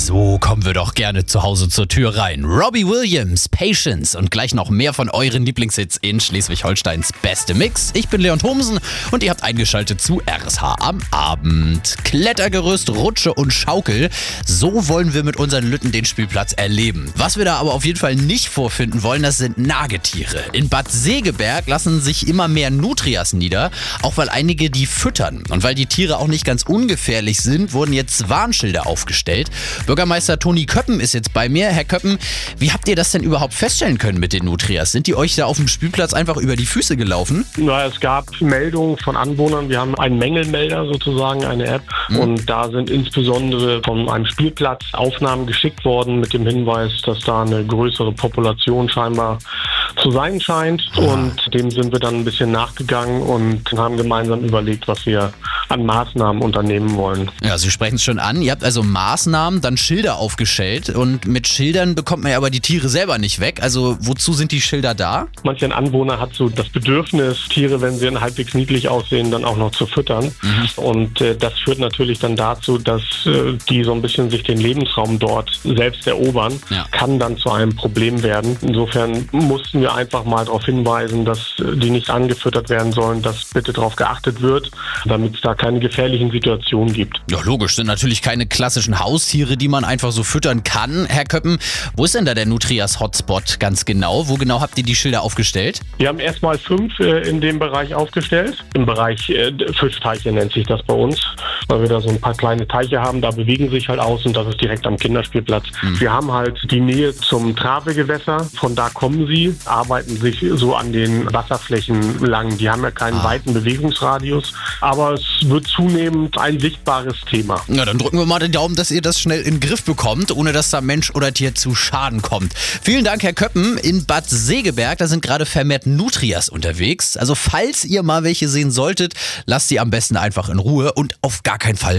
So kommen wir doch gerne zu Hause zur Tür rein. Robbie Williams, Patience und gleich noch mehr von euren Lieblingshits in Schleswig-Holsteins beste Mix. Ich bin Leon Thomsen und ihr habt eingeschaltet zu RSH am Abend. Klettergerüst, Rutsche und Schaukel. So wollen wir mit unseren Lütten den Spielplatz erleben. Was wir da aber auf jeden Fall nicht vorfinden wollen, das sind Nagetiere. In Bad Segeberg lassen sich immer mehr Nutrias nieder, auch weil einige die füttern. Und weil die Tiere auch nicht ganz ungefährlich sind, wurden jetzt Warnschilder aufgestellt. Bürgermeister Toni Köppen ist jetzt bei mir. Herr Köppen, wie habt ihr das denn überhaupt feststellen können mit den Nutrias? Sind die euch da auf dem Spielplatz einfach über die Füße gelaufen? Na, es gab Meldungen von Anwohnern. Wir haben einen Mängelmelder sozusagen, eine App. Und da sind insbesondere von einem Spielplatz Aufnahmen geschickt worden mit dem Hinweis, dass da eine größere Population scheinbar zu sein scheint. Und dem sind wir dann ein bisschen nachgegangen und haben gemeinsam überlegt, was wir an Maßnahmen unternehmen wollen. Ja, Sie sprechen es schon an. Ihr habt also Maßnahmen, dann Schilder aufgestellt. Und mit Schildern bekommt man ja aber die Tiere selber nicht weg. Also wozu sind die Schilder da? Manch ein Anwohner hat so das Bedürfnis, Tiere, wenn sie halbwegs niedlich aussehen, dann auch noch zu füttern. Und das führt natürlich dann dazu, dass die so ein bisschen sich den Lebensraum dort selbst erobern. Ja. Kann dann zu einem Problem werden. Insofern mussten wir einfach mal darauf hinweisen, dass die nicht angefüttert werden sollen, dass bitte darauf geachtet wird, damit es da keine gefährlichen Situationen gibt. Ja, logisch. Sind natürlich keine klassischen Haustiere, die man einfach so füttern kann. Herr Köppen, wo ist denn da der Nutrias-Hotspot ganz genau? Wo genau habt ihr die Schilder aufgestellt? Wir haben erstmal 5 in dem Bereich aufgestellt. Im Bereich Fischteiche nennt sich das bei uns, weil wir da so ein paar kleine Teiche haben. Da bewegen sich halt aus und das ist direkt am Kinderspielplatz. Wir haben halt die Nähe zum Travegewässer. Von da kommen sie, arbeiten sich so an den Wasserflächen lang. Die haben ja keinen weiten Bewegungsradius, aber es wird zunehmend ein sichtbares Thema. Na, dann drücken wir mal den Daumen, dass ihr das schnell in den Griff bekommt, ohne dass da Mensch oder Tier zu Schaden kommt. Vielen Dank, Herr Köppen. In Bad Segeberg, da sind gerade vermehrt Nutrias unterwegs. Also falls ihr mal welche sehen solltet, lasst sie am besten einfach in Ruhe und auf gar keinen Fall